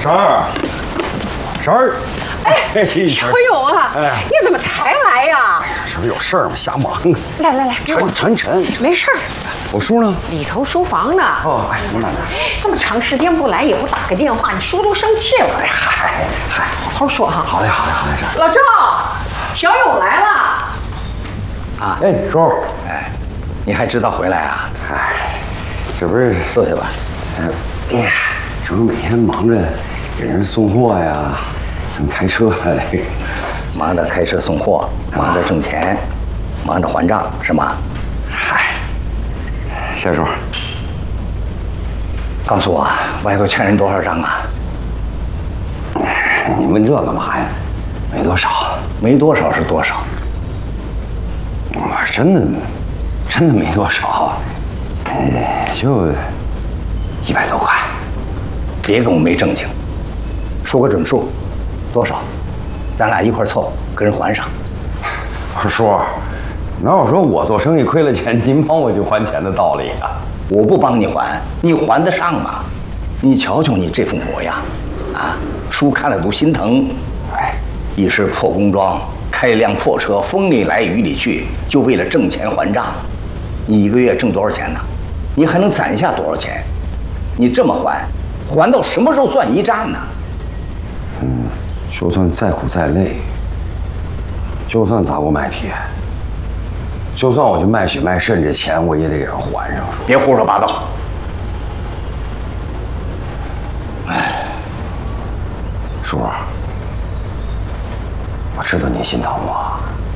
婶儿， 哎，小勇啊，你怎么才来呀？ 这不有事儿吗？瞎忙。 来，给我沉。 没事儿。 我叔呢？ 里头书房呢。 哦，哎，您慢点。 这么长时间不来，也不打个电话，你叔都生气了。 嗨， 好好说哈。 好嘞。 老赵，小勇来了。 啊， 哎，叔， 哎，你还知道回来啊？ 哎，这不是坐下吧。 哎呀，这不是每天忙着给人送货呀，开车哎， 忙着开车送货，忙着挣钱，忙着还账，是吗？ 嗨，谢叔， 告诉我，外头欠人多少账啊？ 你问这干嘛呀？没多少， 没多少是多少？ 我真的没多少，就100多块。 别跟我没正经，说个准数，多少？咱俩一块凑，跟人还上。 我说叔，哪有说我做生意亏了钱，您帮我去还钱的道理啊？ 我不帮你还，你还得上吗？你瞧瞧你这副模样，啊，叔看了都心疼。哎，一身破工装，开一辆破车，风里来雨里去，就为了挣钱还账。你一个月挣多少钱呢？你还能攒下多少钱？你这么还到什么时候算一站呢？ 就算再苦再累，就算砸锅卖铁，就算我去卖血卖肾，这钱我也得给人还上。 别胡说八道！哎， 叔，我知道您心疼我。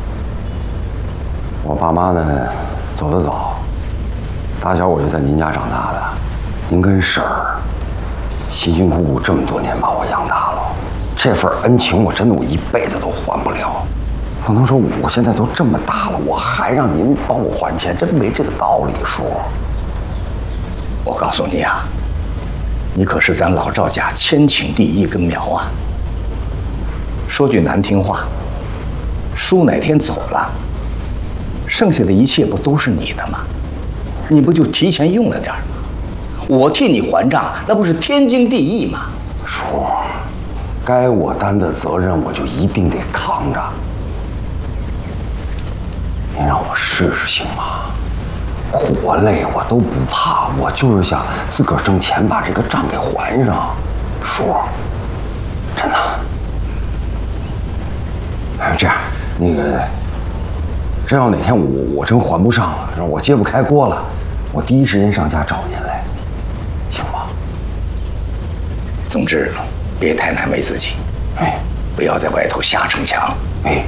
我爸妈呢走得早，打小我就在您家长大的，您跟婶儿辛辛苦苦这么多年把我养大了，这份恩情我真的一辈子都还不了。不能说我现在都这么大了，我还让您帮我还钱，真没这个道理。叔， 我告诉你啊，你可是咱老赵家千顷地一根苗啊。说句难听话，叔哪天走了，剩下的一切不都是你的吗？你不就提前用了点吗？我替你还账，那不是天经地义吗？ 叔，该我担的责任我就一定得扛着。您让我试试行吗？活累我都不怕，我就是想自个儿挣钱把这个账给还上。叔，真的。这样，那个，真要哪天我真还不上了，我揭不开锅了，我第一时间上家找您来，行吗？ 总之，别太难为自己， 哎， 不要在外头瞎逞强， 哎。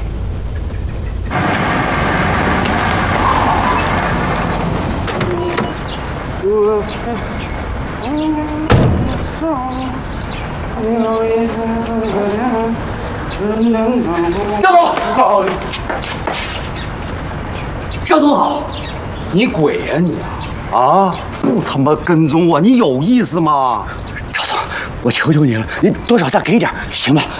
赵总好，赵总好，你鬼呀你啊！不他妈跟踪我，你有意思吗？赵总，我求求你了，你多少再给点，行吧？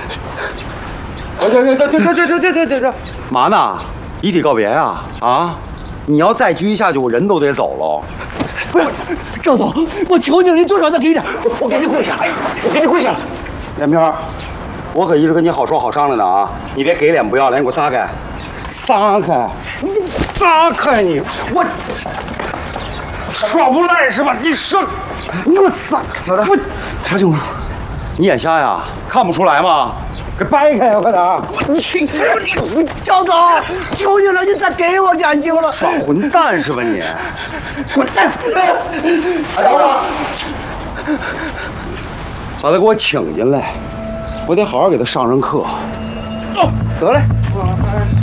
这，嘛呢？遗体告别呀？啊！你要再拘下去，我人都得走了。不是，赵总，我求你了，你多少再给点，我给你跪下，我给你跪下了。连平，我可一直跟你好说好商量的啊！你别给脸不要脸，你给我撒开，撒开，你撒开你！我耍无赖是吧？你说，你给我撒开！我查清楚，你眼瞎呀？看不出来吗？给掰开呀，快点！你赵总，求你了，你再给我点行了！耍混蛋是吧你？滚蛋！等等，把他给我请进来，我得好好给他上课。得嘞。